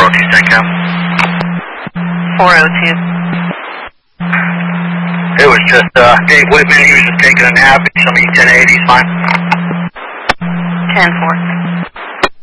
402 SETCAM. 402. It was just, Dave Whitman, he was just taking a nap. He told me 1080 is fine. 10-4.